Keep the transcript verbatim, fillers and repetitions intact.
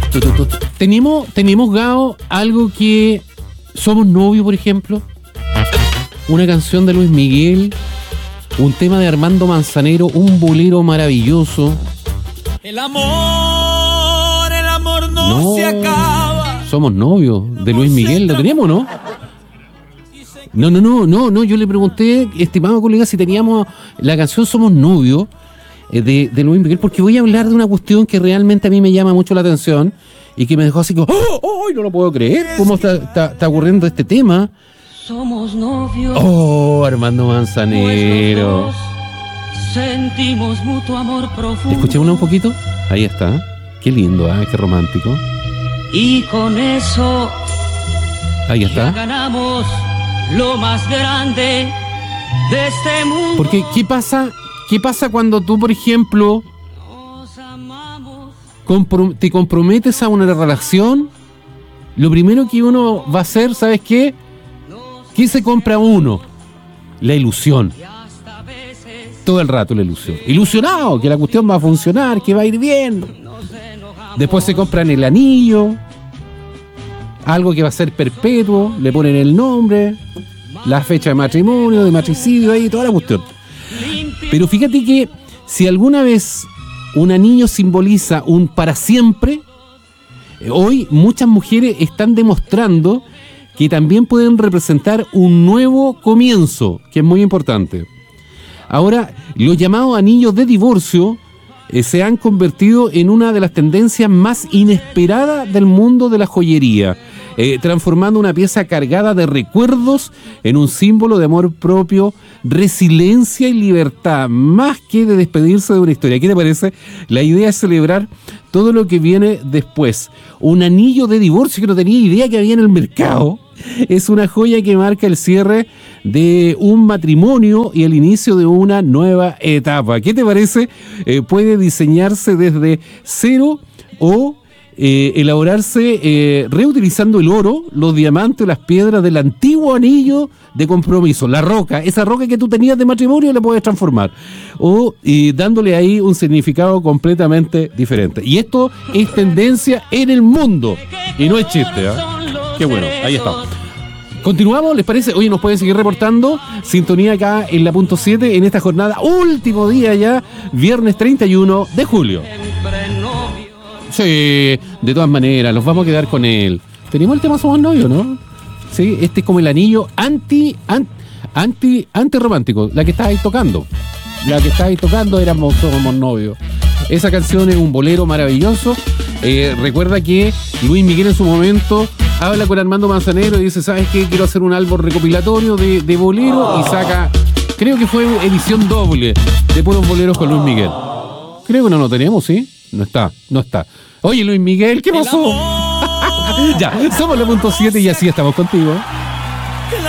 Tu, tu, tu, tu. Tenemos, tenemos, Gao, algo que... Somos novios, por ejemplo. Una canción de Luis Miguel. Un tema de Armando Manzanero. Un bolero maravilloso. El amor, el amor no, no se acaba. Somos novios de Luis Miguel. ¿Lo teníamos, no? No, no, no, no, no. Yo le pregunté, estimado colega, si teníamos la canción Somos Novios eh, de, de Luis Miguel, porque voy a hablar de una cuestión que realmente a mí me llama mucho la atención y que me dejó así como, ¡oh, oh no lo puedo creer! ¿Cómo está, está, está ocurriendo este tema? Somos novios. ¡Oh, Armando Manzanero! Sentimos mutuo amor profundo. Escuchémoslo un poquito. Ahí está. Qué lindo, ¿eh? Qué romántico. Y con eso ahí está. Ya ganamos lo más grande de este mundo. Porque, ¿qué pasa? ¿Qué pasa cuando tú, por ejemplo, comprom- te comprometes a una relación? Lo primero que uno va a hacer, ¿sabes qué? ¿Qué se compra uno? La ilusión. Todo el rato la ilusión. Ilusionado, que la cuestión va a funcionar, que va a ir bien. Después se compran el anillo, algo que va a ser perpetuo, le ponen el nombre, la fecha de matrimonio, de matricidio, ahí, toda la cuestión. Pero fíjate que si alguna vez un anillo simboliza un para siempre, hoy muchas mujeres están demostrando que también pueden representar un nuevo comienzo, que es muy importante. Ahora, los llamados anillos de divorcio eh, se han convertido en una de las tendencias más inesperadas del mundo de la joyería, eh, transformando una pieza cargada de recuerdos en un símbolo de amor propio, resiliencia y libertad, más que de despedirse de una historia. ¿Qué te parece? La idea es celebrar todo lo que viene después. Un anillo de divorcio que no tenía idea que había en el mercado. Es una joya que marca el cierre de un matrimonio y el inicio de una nueva etapa. ¿Qué te parece? Eh, puede diseñarse desde cero o eh, elaborarse eh, reutilizando el oro, los diamantes, las piedras del antiguo anillo de compromiso, la roca, esa roca que tú tenías de matrimonio la puedes transformar o eh, dándole ahí un significado completamente diferente. Y esto es tendencia en el mundo y no es chiste, ¿eh? Qué bueno, ahí está. Continuamos, ¿les parece? Oye, nos pueden seguir reportando sintonía acá en la punto siete en esta jornada, último día ya, viernes treinta y uno de julio. Sí, de todas maneras, nos vamos a quedar con él. Tenemos el tema Somos Novios, ¿no? Sí, este es como el anillo anti, anti, anti, anti romántico, la que está ahí tocando. La que está ahí tocando éramos Somos Novios. Esa canción es un bolero maravilloso. Eh, recuerda que Luis Miguel en su momento habla con Armando Manzanero y dice, ¿sabes qué? Quiero hacer un álbum recopilatorio de, de bolero, y saca, creo que fue edición doble de puros boleros con Luis Miguel. Creo que no lo tenemos, ¿sí? No está, no está. Oye, Luis Miguel, ¿qué pasó? Ya, somos la punto siete y así estamos contigo.